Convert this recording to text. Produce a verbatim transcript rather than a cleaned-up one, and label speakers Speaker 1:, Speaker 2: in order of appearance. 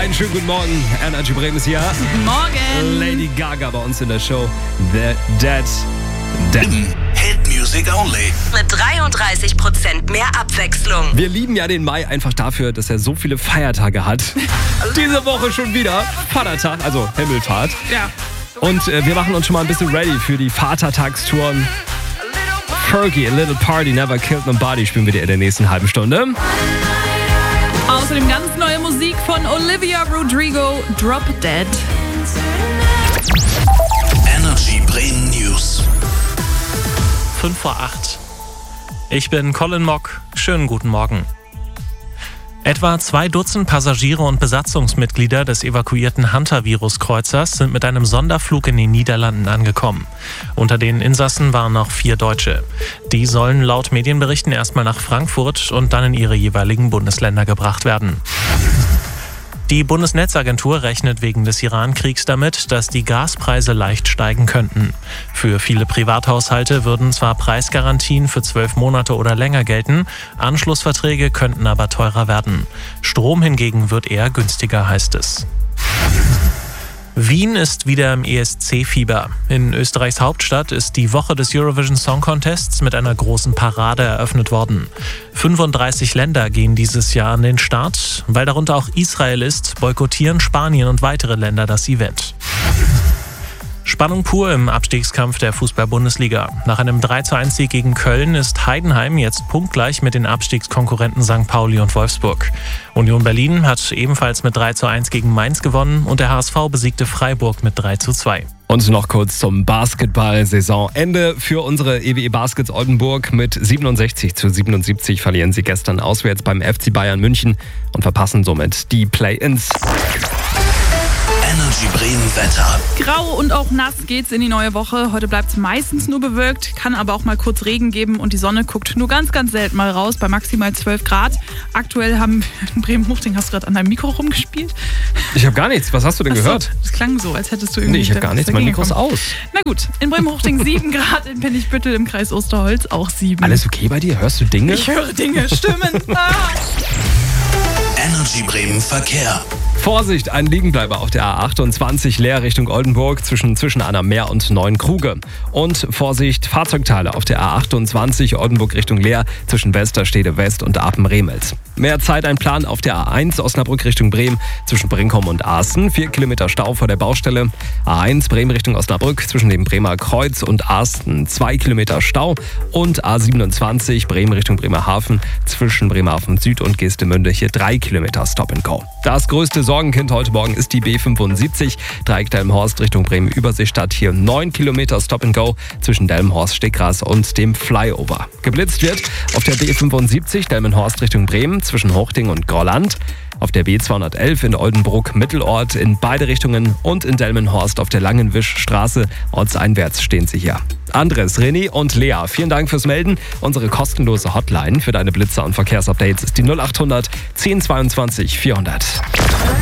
Speaker 1: Einen schönen guten Morgen. Energy Bremen ist hier.
Speaker 2: Guten Morgen.
Speaker 1: Lady Gaga bei uns in der Show. The Dead. Dead.
Speaker 3: Hit Music Only.
Speaker 4: Mit dreiunddreißig Prozent mehr Abwechslung.
Speaker 1: Wir lieben ja den Mai einfach dafür, dass er so viele Feiertage hat. Diese Woche schon wieder Vatertag, also Himmelfahrt.
Speaker 2: Ja.
Speaker 1: Und äh, wir machen uns schon mal ein bisschen ready für die Vatertagstouren. Fergie, A Little Party, Never Killed Nobody spielen wir dir in der nächsten halben Stunde.
Speaker 2: Außerdem ganz neue Musik von Olivia Rodrigo, Drop Dead.
Speaker 3: Energy Bremen News.
Speaker 5: fünf vor acht. Ich bin Colin Mock. Schönen guten Morgen. Etwa zwei Dutzend Passagiere und Besatzungsmitglieder des evakuierten Hunter-Virus-Kreuzers sind mit einem Sonderflug in den Niederlanden angekommen. Unter den Insassen waren noch vier Deutsche. Die sollen laut Medienberichten erstmal nach Frankfurt und dann in ihre jeweiligen Bundesländer gebracht werden. Die Bundesnetzagentur rechnet wegen des Iran-Kriegs damit, dass die Gaspreise leicht steigen könnten. Für viele Privathaushalte würden zwar Preisgarantien für zwölf Monate oder länger gelten, Anschlussverträge könnten aber teurer werden. Strom hingegen wird eher günstiger, heißt es. Wien ist wieder im E S C-Fieber. In Österreichs Hauptstadt ist die Woche des Eurovision Song Contests mit einer großen Parade eröffnet worden. fünfunddreißig Länder gehen dieses Jahr an den Start. Weil darunter auch Israel ist, boykottieren Spanien und weitere Länder das Event. Spannung pur im Abstiegskampf der Fußball-Bundesliga. Nach einem drei zu eins Sieg gegen Köln ist Heidenheim jetzt punktgleich mit den Abstiegskonkurrenten Sankt Pauli und Wolfsburg. Union Berlin hat ebenfalls mit drei zu eins gegen Mainz gewonnen und der H S V besiegte Freiburg mit drei zu zwei.
Speaker 1: Und noch kurz zum Basketball-Saisonende für unsere E W E Baskets Oldenburg. Mit siebenundsechzig zu siebenundsiebzig verlieren sie gestern auswärts beim F C Bayern München und verpassen somit die Play-ins.
Speaker 3: Energy Bremen Wetter.
Speaker 2: Grau und auch nass geht's in die neue Woche. Heute bleibt's meistens nur bewölkt, kann aber auch mal kurz Regen geben und die Sonne guckt nur ganz, ganz selten mal raus bei maximal zwölf Grad. Aktuell haben wir in Bremen-Huchting, hast du gerade an deinem Mikro rumgespielt?
Speaker 1: Ich habe gar nichts. Was hast du denn
Speaker 2: Achso,
Speaker 1: gehört?
Speaker 2: das klang so, als hättest du irgendwie...
Speaker 1: Nee, ich habe gar nichts. Mein Mikro ist aus.
Speaker 2: Na gut, in Bremen-Huchting sieben Grad, in Pennigbüttel im Kreis Osterholz auch sieben.
Speaker 1: Alles okay bei dir? Hörst du Dinge?
Speaker 2: Ich höre Dinge, Stimmen. Ah.
Speaker 3: Energy Bremen Verkehr.
Speaker 1: Vorsicht, ein Liegenbleiber auf der A achtundzwanzig leer Richtung Oldenburg zwischen Zwischenanna-Meer und Neuenkruge. Und Vorsicht, Fahrzeugteile auf der A achtundzwanzig Oldenburg Richtung Leer zwischen Westerstede West und Apen-Remels. Mehr Zeiteinplan auf der A eins Osnabrück Richtung Bremen zwischen Brinkum und Asten. Vier Kilometer Stau vor der Baustelle. A eins Bremen Richtung Osnabrück zwischen dem Bremer Kreuz und Asten. Zwei Kilometer Stau. Und A siebenundzwanzig Bremen Richtung Bremerhaven zwischen Bremerhaven Süd und Geestemünde. Hier drei Kilometer Stop and Go. Das größte Sorgenkind heute Morgen ist die B fünfundsiebzig, Dreieck Delmenhorst Richtung Bremen-Überseestadt. Hier neun Kilometer Stop and Go zwischen Delmenhorst, Stegras und dem Flyover. Geblitzt wird auf der B fünfundsiebzig Delmenhorst Richtung Bremen zwischen Hochding und Grolland. Auf der B zweihundertelf in Oldenburg Mittelort in beide Richtungen und in Delmenhorst auf der Langenwischstraße ortseinwärts stehen sie hier. Andres, René und Lea, vielen Dank fürs Melden. Unsere kostenlose Hotline für deine Blitzer und Verkehrsupdates ist die null achthundert zehn zweiundzwanzig vierhundert.